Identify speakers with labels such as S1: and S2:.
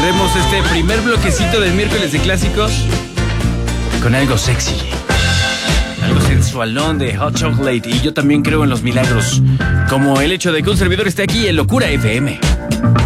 S1: cerremos este primer bloquecito del miércoles de clásicos con algo sexy, algo sensualón de Hot Chocolate. Y yo también creo en los milagros, como el hecho de que un servidor esté aquí en Locura FM.